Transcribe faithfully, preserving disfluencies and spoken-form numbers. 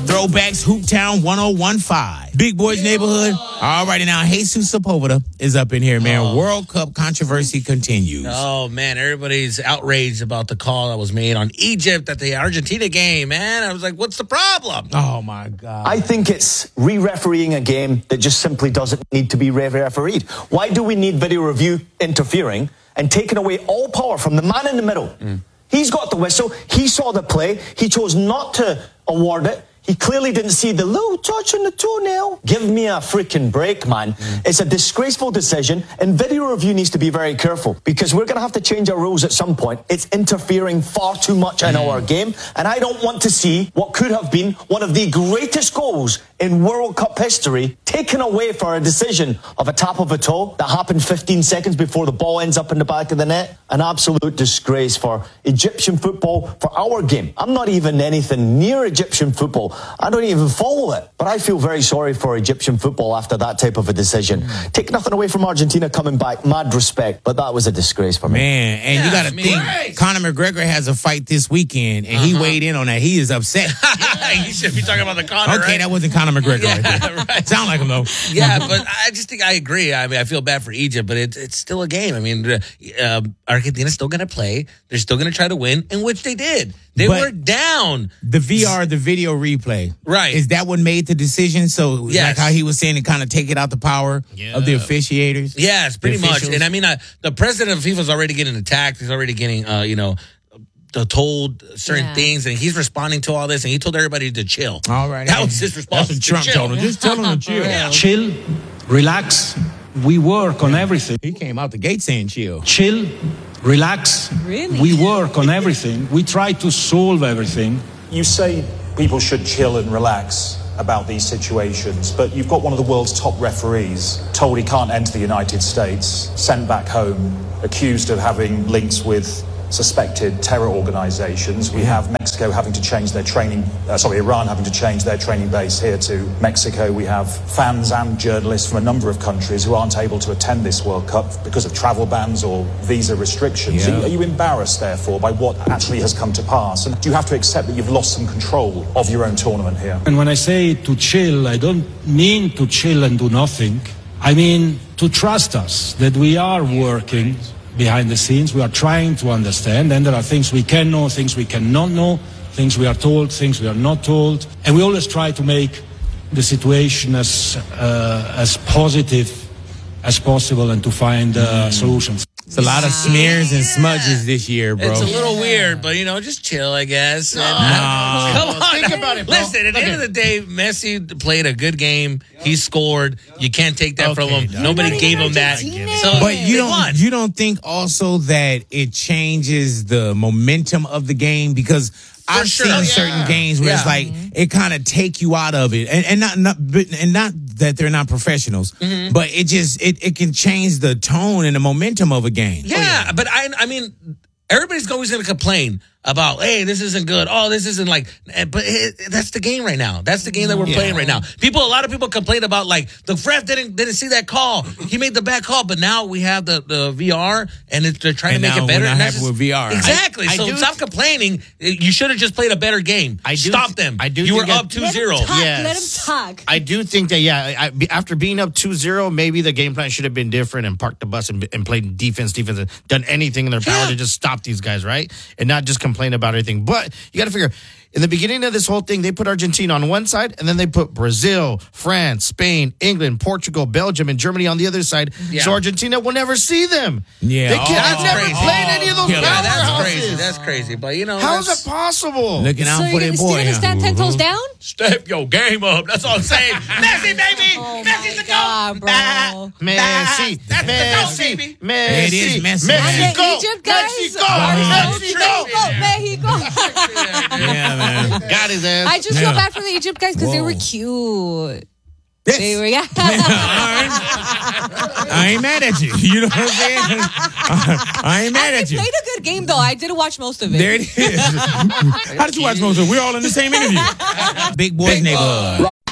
Throwbacks Hooptown one oh one point five. Big Boys Neighborhood. All righty now, Jesus Sepulveda is up in here, man. Oh. World Cup controversy continues. Oh, man, everybody's outraged about the call that was made on Egypt at the Argentina game, man. I was like, what's the problem? Oh, my God. I think it's re-refereeing a game that just simply doesn't need to be re-refereed. Why do we need video review interfering and taking away all power from the man in the middle? Mm. He's got the whistle. He saw the play. He chose not to award it. He clearly didn't see the little touch on the toenail. Give me a freaking break, man. Mm. It's a disgraceful decision, and video review needs to be very careful because we're going to have to change our rules at some point. It's interfering far too much in mm. our game, and I don't want to see what could have been one of the greatest goals in World Cup history taken away for a decision of a tap of a toe that happened fifteen seconds before the ball ends up in the back of the net. An absolute disgrace for Egyptian football, for our game. I'm not even anything near Egyptian football. I don't even follow it. But I feel very sorry for Egyptian football after that type of a decision. Mm. Take nothing away from Argentina coming back. Mad respect. But that was a disgrace for me. Man, and yeah, you got to think, right. Conor McGregor has a fight this weekend, and uh-huh. he weighed in on that. He is upset. You should be talking about the Conor, Okay, right? that wasn't Conor McGregor yeah, right there. Right. Sound like him, though. Yeah, but I just think I agree. I mean, I feel bad for Egypt, but it's it's still a game. I mean, uh, Argentina's still going to play. They're still going to try to win, in which they did. They but were down. The V R, the video replay. Right. Is that what made the decision? So, yes. like how he was saying, to kind of take it out the power yeah. of the officiators? Yes, pretty much. And I mean, uh, the president of FIFA is already getting attacked. He's already getting, uh, you know, told certain yeah. things, and he's responding to all this, and he told everybody to chill. All right. That was his response. That's what Trump told him. Just tell him to chill. Yeah. Chill, relax. We work on everything. He came out the gate saying chill. Chill, relax. Really? We work on everything. We try to solve everything. You say people should chill and relax about these situations, but you've got one of the world's top referees told he can't enter the United States, sent back home, accused of having links with suspected terror organizations. We have Mexico having to change their training, uh, sorry, Iran having to change their training base here to Mexico. We have fans and journalists from a number of countries who aren't able to attend this World Cup because of travel bans or visa restrictions. Yeah. Are you embarrassed, therefore, by what actually has come to pass? And do you have to accept that you've lost some control of your own tournament here? And when I say to chill, I don't mean to chill and do nothing. I mean to trust us, that we are working behind the scenes. We are trying to understand, and there are things we can know, things we cannot know, things we are told, things we are not told, and we always try to make the situation as uh, as positive as possible and to find uh, solutions. It's a lot of smears and smudges this year, bro. It's a little weird, but, you know, just chill, I guess. No. And, uh, no. Come on. Think about it, bro. Listen, at the okay. end of the day, Messi played a good game. He scored. You can't take that okay, from him. dog. Nobody gave him that. So but you don't won. you don't think also that it changes the momentum of the game? Because For I've sure. seen yeah. certain games where yeah. it's like mm-hmm. it kind of take you out of it, and, and not, not and not that they're not professionals, mm-hmm. but it just it, it can change the tone and the momentum of a game. Yeah, oh, yeah. but I I mean, everybody's always going to complain about, hey, this isn't good. Oh, this isn't like, but it, that's the game right now. That's the game that we're yeah. playing right now. People, a lot of people complain about like the ref didn't didn't see that call. He made the bad call, but now we have the, the V R and it, they're trying and to make now it better. We're not and happy just, with V R. Exactly. I, I so do stop th- complaining. You should have just played a better game. I do Stop them. I do. You were I, up two zero. Let him talk. Yes. Let him talk. I do think that, yeah, I, after being up two zero, maybe the game plan should have been different and parked the bus and, and played defense, defense, and done anything in their power yeah. to just stop these guys, right? And not just complain about everything. But you got to figure, in the beginning of this whole thing, they put Argentina on one side, and then they put Brazil, France, Spain, England, Portugal, Belgium, and Germany on the other side. Yeah. So Argentina will never see them. Yeah, they can't. Oh, never crazy. played any of those yeah, powerhouses. That's crazy. That's crazy. But you know, how is that possible? Looking out so for you're that gonna, boy. you're gonna stand ten toes down? Step your game up. That's all I'm saying. Messi, baby. Oh Messi's the God, goat. bro. Messi, That's Messi, the goat, baby. Messi, It is Messi. And the Mexico, Egypt guys Mexico, are so Mexico. Mexico. Yeah, man. Got his ass. I just Yeah. feel bad for the Egypt guys because they were cute. Yes. They were, yeah. I ain't mad at you. You know what I'm saying? I ain't mad and at they you. played a good game, though. I did watch most of it. There it is. How did you watch most of it? We're all in the same interview. Big Boys Neighborhood.